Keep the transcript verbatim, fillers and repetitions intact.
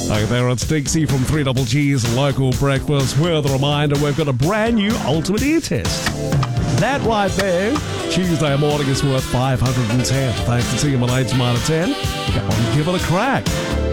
Hey there, it's Dixie from three Double G's Local Breakfast with a reminder we've got a brand new Ultimate Ear Test. That right there, Tuesday morning is worth five hundred ten. Thanks to T M L H Minor ten. Go on, give it a crack.